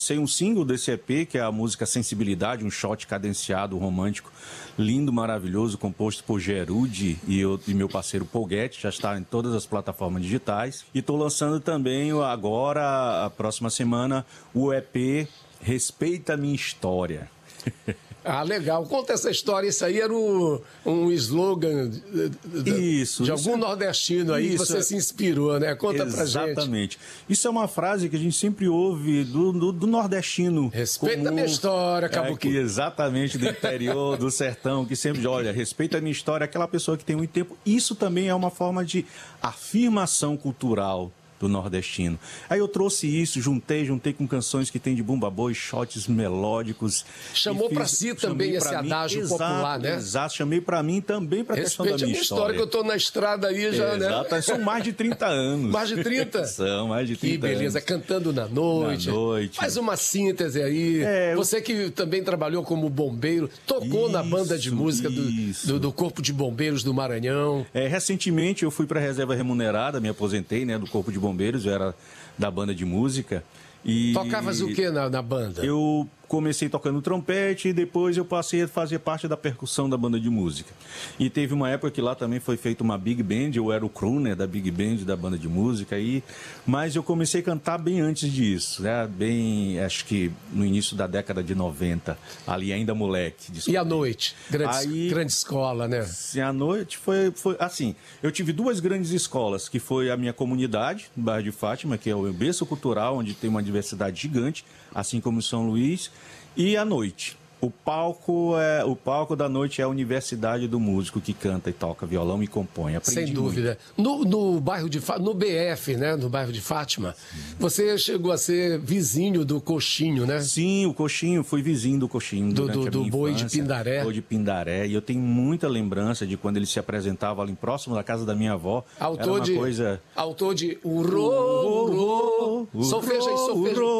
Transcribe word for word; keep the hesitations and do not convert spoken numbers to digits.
Lancei um single desse E P, que é a música Sensibilidade, um shot cadenciado, romântico, lindo, maravilhoso, composto por Gerude e, eu, e meu parceiro Polguete, já está em todas as plataformas digitais. E estou lançando também agora, a próxima semana, o E P Respeita a Minha História. Ah, legal. Conta essa história. Isso aí era um, um slogan de, de, isso, de isso, algum nordestino aí, isso, que você é... se inspirou, né? Conta pra gente. Exatamente. Isso é uma frase que a gente sempre ouve do, do, do nordestino. Respeita comum, a minha história, Caboclo. É, exatamente, do interior, do sertão, que sempre olha, respeita a minha história, aquela pessoa que tem muito tempo. Isso também é uma forma de afirmação cultural do nordestino. Aí eu trouxe isso, juntei, juntei com canções que tem de bumba boi, shots melódicos. Chamou para si também esse adágio popular, né? Exato, chamei para mim também para a questão da minha, minha história. história que eu tô na estrada aí já, Exato, né? São mais de trinta anos. Mais de trinta? São, mais de trinta Que beleza, anos. Cantando na Noite. Na Noite. Faz uma síntese aí. É, Você eu... que também trabalhou como bombeiro, tocou isso, na banda de música do, do, do Corpo de Bombeiros do Maranhão. É, recentemente eu fui para a reserva remunerada, me aposentei, né, do Corpo de Bombeiros, eu era da banda de música. E tocavas o que na, na banda? Eu comecei tocando trompete e depois eu passei a fazer parte da percussão da banda de música. E teve uma época que lá também foi feita uma big band, eu era o crooner da big band da banda de música, e... mas eu comecei a cantar bem antes disso, né? Bem, acho que no início da década de noventa, ali ainda moleque. Desculpa. E à noite? Grande, Aí, grande escola, né? Sim, à noite foi, foi assim, eu tive duas grandes escolas, que foi a minha comunidade, no bairro de Fátima, que é o berço cultural, onde tem uma diversidade gigante, assim como em São Luís, e à noite. O palco, é, o palco da noite é a universidade do músico que canta e toca violão e compõe. Aprendi Sem dúvida. No, no bairro de no B F, né? No bairro de Fátima, sim, você chegou a ser vizinho do Coxinho, né? Sim, o Coxinho, fui vizinho do Coxinho. Do, do, do Boi de Pindaré. Boi de Pindaré. E eu tenho muita lembrança de quando ele se apresentava ali próximo da casa da minha avó. Autor Era uma de. coisa... Autor de Urô, Urô, Solfeja e Solfeja.